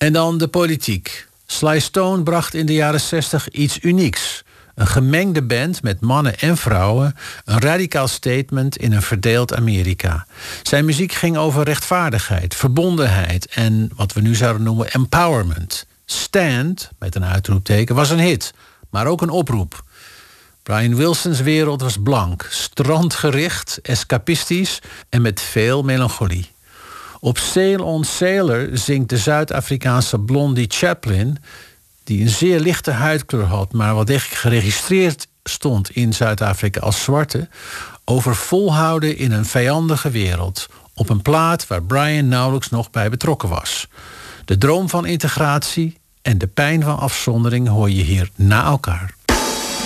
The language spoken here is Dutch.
En dan de politiek. Sly Stone bracht in de jaren 60 iets unieks. Een gemengde band met mannen en vrouwen. Een radicaal statement in een verdeeld Amerika. Zijn muziek ging over rechtvaardigheid, verbondenheid en wat we nu zouden noemen empowerment. Stand, met een uitroepteken, was een hit, maar ook een oproep. Brian Wilson's wereld was blank, strandgericht, escapistisch en met veel melancholie. Op Sail on Sailor zingt de Zuid-Afrikaanse blondie Chaplin, die een zeer lichte huidkleur had, maar wel degelijk geregistreerd stond in Zuid-Afrika als zwarte, over volhouden in een vijandige wereld, op een plaat waar Brian nauwelijks nog bij betrokken was. De droom van integratie en de pijn van afzondering hoor je hier na elkaar.